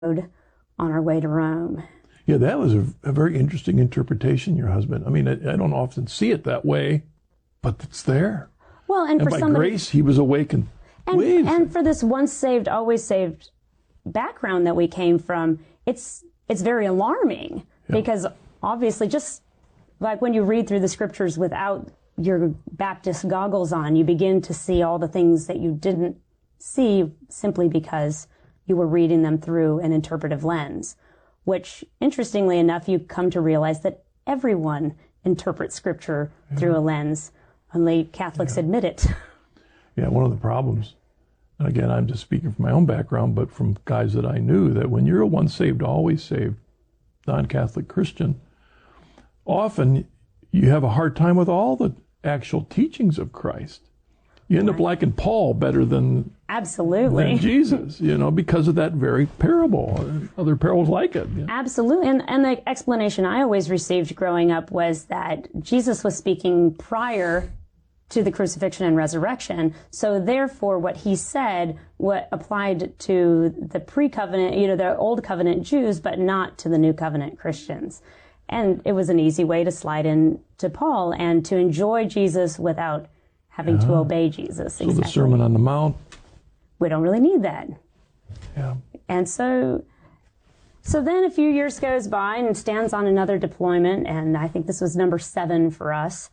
on our way to Rome. Yeah, that was a very interesting interpretation, your husband. I mean, I don't often see it that way, but it's there. Well, and for by somebody, grace, he was awakened. And for this once saved, always saved background that we came from, it's very alarming because obviously, just like when you read through the scriptures without your Baptist goggles on, you begin to see all the things that you didn't see simply because you were reading them through an interpretive lens, which, interestingly enough, you come to realize that everyone interprets scripture through a lens. Only Catholics admit it. Yeah, one of the problems, and again, I'm just speaking from my own background, but from guys that I knew, that when you're a once saved, always saved non-Catholic Christian, often you have a hard time with all the actual teachings of Christ. You end up liking Paul better than Jesus, because of that very parable. Other parables like it. Yeah. Absolutely. And the explanation I always received growing up was that Jesus was speaking prior to the crucifixion and resurrection. So therefore, what he said, what applied to the pre-covenant, the old covenant Jews, but not to the new covenant Christians. And it was an easy way to slide in to Paul and to enjoy Jesus without having to obey Jesus. So the Sermon on the Mount. We don't really need that. Yeah. And so then a few years goes by and Stan's on another deployment, and I think this was number 7 for us,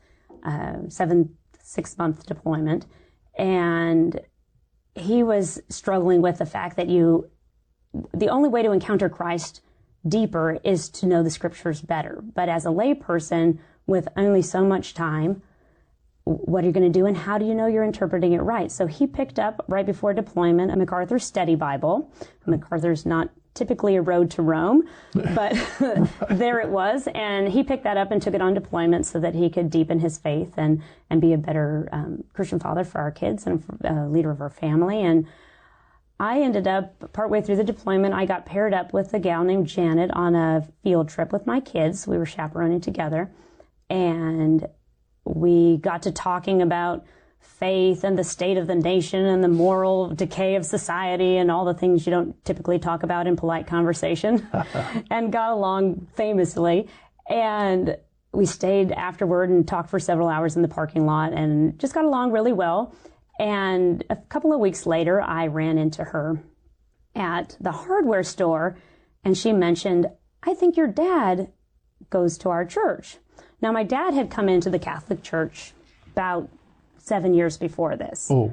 6-month deployment. And he was struggling with the fact that the only way to encounter Christ deeper is to know the scriptures better. But as a lay person with only so much time, what are you going to do, and how do you know you're interpreting it right? So he picked up, right before deployment, a MacArthur Study Bible. MacArthur's not typically a road to Rome, but there it was. And he picked that up and took it on deployment so that he could deepen his faith and be a better Christian father for our kids and leader of our family. And I ended up, partway through the deployment, I got paired up with a gal named Janet on a field trip with my kids. We were chaperoning together. And we got to talking about faith and the state of the nation and the moral decay of society and all the things you don't typically talk about in polite conversation and got along famously. And we stayed afterward and talked for several hours in the parking lot and just got along really well. And a couple of weeks later, I ran into her at the hardware store, and she mentioned, "I think your dad goes to our church." Now, my dad had come into the Catholic Church about 7 years before this. Oh.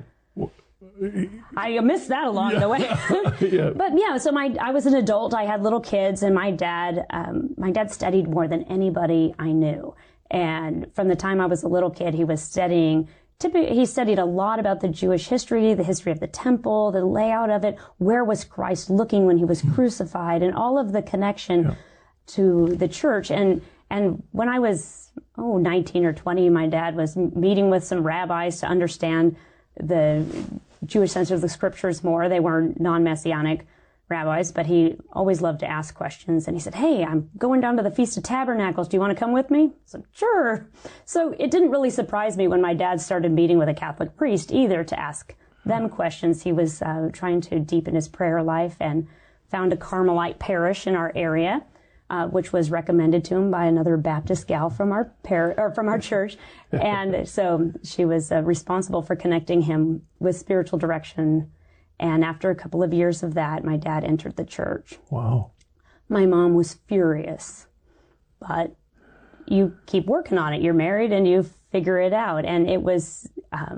I missed that along the way. Yeah. But yeah, so I was an adult. I had little kids, and my dad studied more than anybody I knew. And from the time I was a little kid, he was studying. He studied a lot about the Jewish history, the history of the temple, the layout of it, where was Christ looking when he was crucified, and all of the connection to the church. And when I was, 19 or 20, my dad was meeting with some rabbis to understand the Jewish sense of the scriptures more. They were non-Messianic rabbis, but he always loved to ask questions. And he said, "Hey, I'm going down to the Feast of Tabernacles. Do you want to come with me?" I said, "Sure." So it didn't really surprise me when my dad started meeting with a Catholic priest either to ask them questions. He was trying to deepen his prayer life and found a Carmelite parish in our area, which was recommended to him by another Baptist gal from our church. And so she was responsible for connecting him with spiritual direction. And after a couple of years of that, my dad entered the church. Wow. My mom was furious, but you keep working on it. You're married and you figure it out. And it was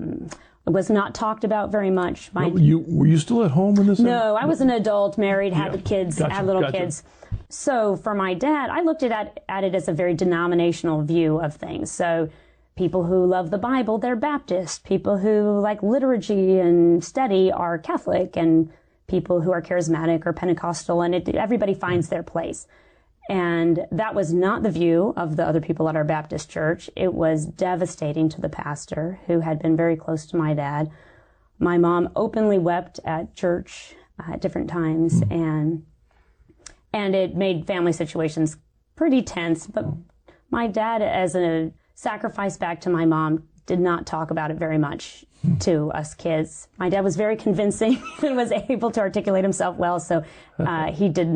not talked about very much. Were you still at home in this? No, I was an adult, married, had kids, had little kids. So for my dad, I looked at it as a very denominational view of things. So people who love the Bible, they're Baptist. People who like liturgy and study are Catholic, and people who are charismatic or Pentecostal, and everybody finds their place. And that was not the view of the other people at our Baptist church. It was devastating to the pastor, who had been very close to my dad. My mom openly wept at church at different times, and it made family situations pretty tense. But my dad, as a sacrifice back to my mom, did not talk about it very much to us kids. My dad was very convincing and was able to articulate himself well, so he did